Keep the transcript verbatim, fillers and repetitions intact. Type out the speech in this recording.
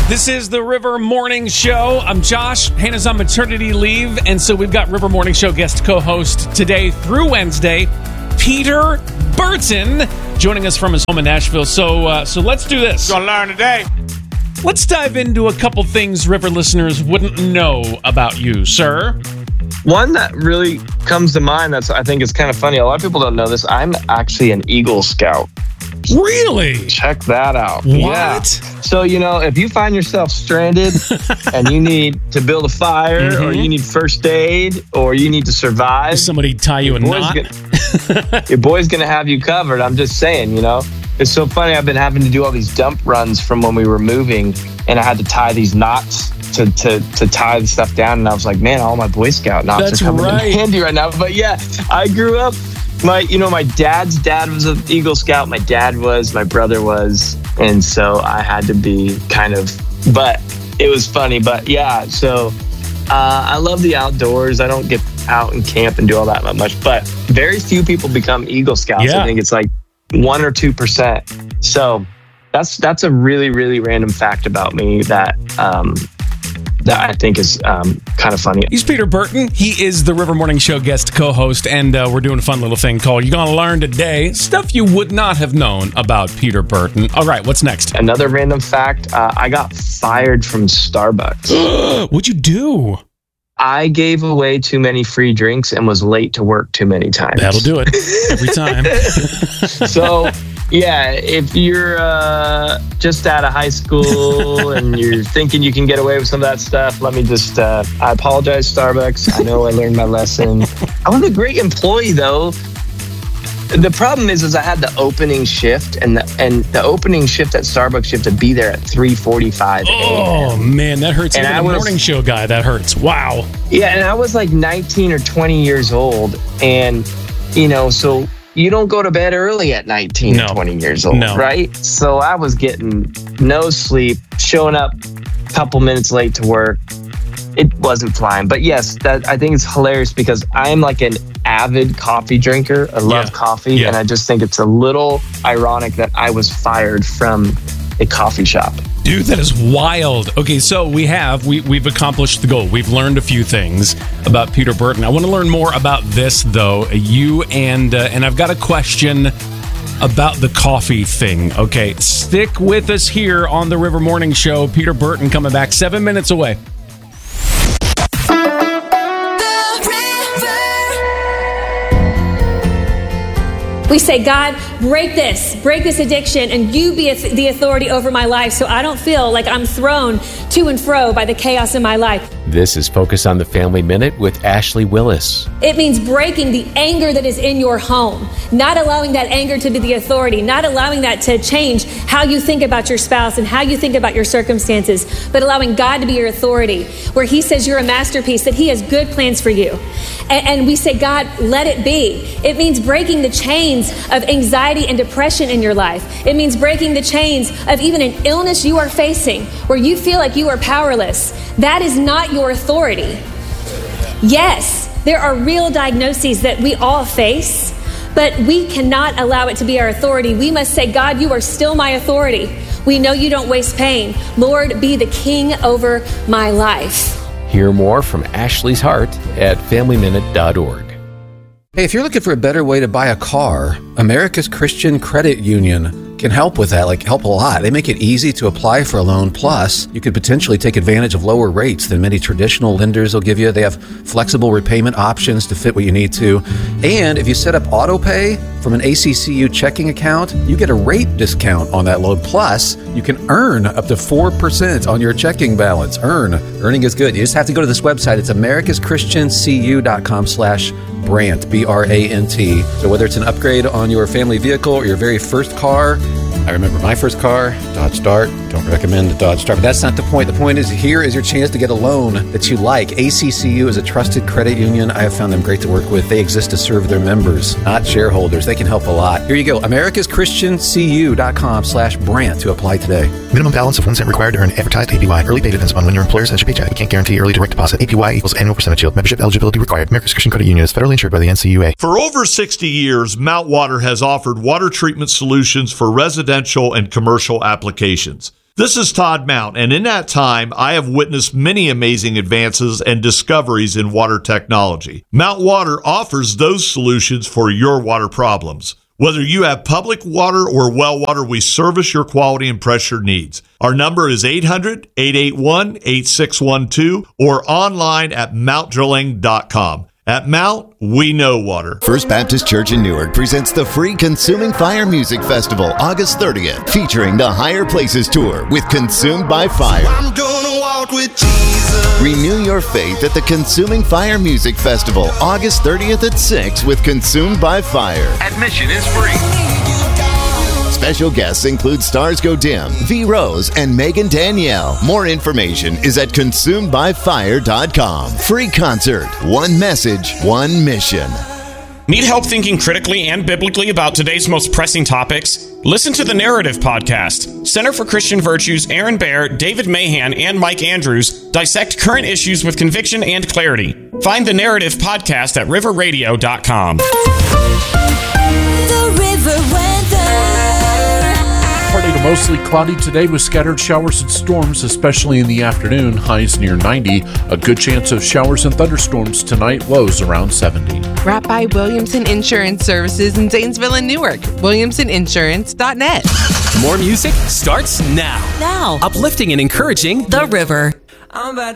This is the River Morning Show. I'm Josh. Hannah's on maternity leave, and so we've got River Morning Show guest co-host today through Wednesday, Peter Burton, joining us from his home in Nashville. So, uh, so let's do this. Gonna learn today. Let's dive into a couple things River listeners wouldn't know about you, sir. One that really comes to mind that's I think is kind of funny. A lot of people don't know this. I'm actually an Eagle Scout. Really? Check that out. What? Yeah. So, you know, if you find yourself stranded and you need to build a fire mm-hmm. or you need first aid or you need to survive. Does somebody tie you a knot? Gonna, your boy's going to have you covered. I'm just saying, you know. It's so funny. I've been having to do all these dump runs from when we were moving, and I had to tie these knots to to, to tie the stuff down. And I was like, man, all my Boy Scout knots That's are coming right. in handy right now. But yeah, I grew up. My, you know, my dad's dad was an Eagle Scout. My dad was, my brother was. And so I had to be kind of, but it was funny. But yeah, so uh, I love the outdoors. I don't get out and camp and do all that much, but very few people become Eagle Scouts. Yeah. I think it's like one or two percent. So that's, that's a really, really random fact about me that, um, that I think is um, kind of funny. He's Peter Burton. He is the River Morning Show guest co-host, and uh, we're doing a fun little thing called You're Gonna Learn Today. Stuff you would not have known about Peter Burton. All right, what's next? Another random fact, uh, I got fired from Starbucks. What'd you do? I gave away too many free drinks and was late to work too many times. That'll do it every time. So... yeah, if you're uh, just out of high school and you're thinking you can get away with some of that stuff, let me just, uh, I apologize, Starbucks. I know I learned my lesson. I was a great employee, though. The problem is, is I had the opening shift, and the and the opening shift at Starbucks, you have to be there at three forty-five a.m. Oh, man, that hurts. And Even I a was, morning show guy, that hurts. Wow. Yeah, and I was like nineteen or twenty years old, and, you know, so... you don't go to bed early at nineteen no. or twenty years old, no. right? So I was getting no sleep, showing up a couple minutes late to work. It wasn't flying. But yes, that I think it's hilarious because I'm like an avid coffee drinker. I love yeah. coffee. Yeah. And I just think it's a little ironic that I was fired from a coffee shop. Dude, that is wild. Okay, so we have, we, we've accomplished the goal. We've learned a few things about Peter Burton. I want to learn more about this, though. You and, uh, and I've got a question about the coffee thing. Okay, stick with us here on the River Morning Show. Peter Burton coming back seven minutes away. We say, God, break this, break this addiction, and you be the authority over my life so I don't feel like I'm thrown to and fro by the chaos in my life. This is Focus on the Family Minute with Ashley Willis. It means breaking the anger that is in your home, not allowing that anger to be the authority, not allowing that to change how you think about your spouse and how you think about your circumstances, but allowing God to be your authority, where he says you're a masterpiece, that he has good plans for you. And, and we say, God, let it be. It means breaking the chains of anxiety and depression in your life. It means breaking the chains of even an illness you are facing where you feel like you are powerless. That is not your authority. Yes, there are real diagnoses that we all face, but we cannot allow it to be our authority. We must say, God, you are still my authority. We know you don't waste pain. Lord, be the king over my life. Hear more from Ashley's heart at family minute dot org. Hey, if you're looking for a better way to buy a car, America's Christian Credit Union can help with that, like help a lot. They make it easy to apply for a loan. Plus, you could potentially take advantage of lower rates than many traditional lenders will give you. They have flexible repayment options to fit what you need to. And if you set up auto pay from an A C C U checking account, you get a rate discount on that loan. Plus, you can earn up to four percent on your checking balance. Earn. Earning is good. You just have to go to this website. It's americas christian c u dot com slash Brant, B R A N T. So whether it's an upgrade on your family vehicle or your very first car, I remember my first car, Dodge Dart. Don't recommend the Dodge Dart, but that's not the point. The point is, here is your chance to get a loan that you like. A C C U is a trusted credit union. I have found them great to work with. They exist to serve their members, not shareholders. They can help a lot. Here you go, americas christian c u dot com slash Brant to apply today. Minimum balance of one cent required to earn advertised A P Y. Early pay depends upon when your employer sends your paycheck. We can't guarantee early direct deposit. A P Y equals annual percentage yield. Membership eligibility required. America's Christian Credit Union is federally insured by the N C U A. For over sixty years, Mount Water has offered water treatment solutions for residential and commercial applications. This is Todd Mount, and in that time, I have witnessed many amazing advances and discoveries in water technology. Mount Water offers those solutions for your water problems. Whether you have public water or well water, we service your quality and pressure needs. Our number is eight hundred, eight eight one, eight six one two or online at mount drilling dot com. At Mount, we know water. First Baptist Church in Newark presents the free Consuming Fire Music Festival, August thirtieth, featuring the Higher Places Tour with Consumed by Fire. I'm gonna walk with Jesus. Renew your faith at the Consuming Fire Music Festival, August thirtieth at six with Consumed by Fire. Admission is free. Special guests include Stars Go Dim, V Rose, and Megan Danielle. More information is at consumed by fire dot com. Free concert, one message, one mission. Need help thinking critically and biblically about today's most pressing topics? Listen to the Narrative Podcast. Center for Christian Virtues, Aaron Baer, David Mahan, and Mike Andrews dissect current issues with conviction and clarity. Find the Narrative Podcast at river radio dot com. The River Weather. Partly to mostly cloudy today with scattered showers and storms, especially in the afternoon. Highs near ninety. A good chance of showers and thunderstorms tonight. Lows around seventy. Brought by Williamson Insurance Services in Zanesville and Newark. williamson insurance dot net. More music starts now. Now. Uplifting and encouraging The River. I'm about